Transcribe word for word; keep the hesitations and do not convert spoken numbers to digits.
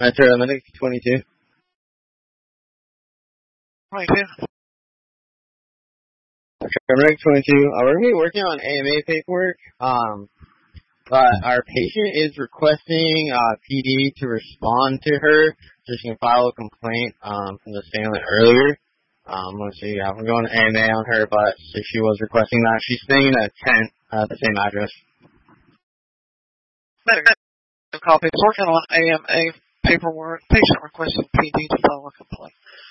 Metro Medic twenty-two. twenty-two. Medic twenty-two. Uh, we're going to be working on A M A paperwork. Um, but our patient is requesting uh, P D to respond to her so she can file a complaint um, from the family earlier. Um, let's see, yeah, we're going to A M A on her, but so she was requesting that. She's staying in a tent at the same address. Medic copy. Working on A M A paperwork. Patient requesting P D to file a complaint.